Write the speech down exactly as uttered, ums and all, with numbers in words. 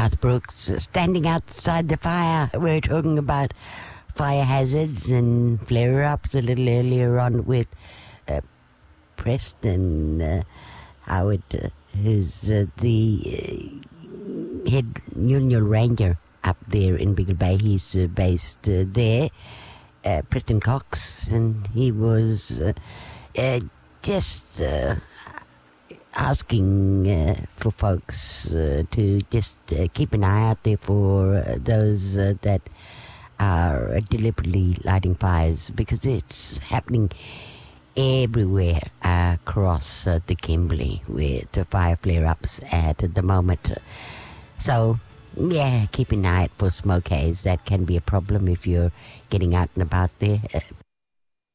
Garth Brooks, standing outside the fire. We were talking about fire hazards and flare-ups a little earlier on with uh, Preston uh, Howard, uh, who's uh, the uh, head Union Ranger up there in Biggle Bay. He's uh, based uh, there, uh, Preston Cox, and he was uh, uh, just uh, asking uh, for folks uh, to just uh, keep an eye out there for uh, those uh, that are deliberately lighting fires, because it's happening everywhere uh, across uh, the Kimberley with the fire flare-ups at the moment. So, yeah, keep an eye out for smoke haze. That can be a problem if you're getting out and about there. Uh,